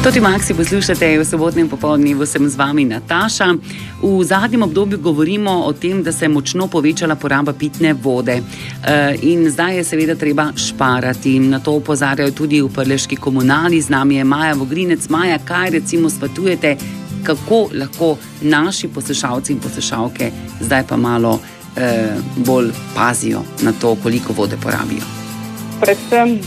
Toti Maxi poslušate v sobotnem popoldnevu, sem z vami Nataša. V zadnjem obdobju govorimo o tem, da se je močno povečala poraba pitne vode in zdaj je seveda treba šparati. Na to opozarjajo tudi v prleški komunali. Z nami je Maja Vogrinec. Maja, kaj recimo svetujete, kako lahko naši poslušalci in poslušalke zdaj pa malo bolj pazijo na to, koliko vode porabijo? Predvsem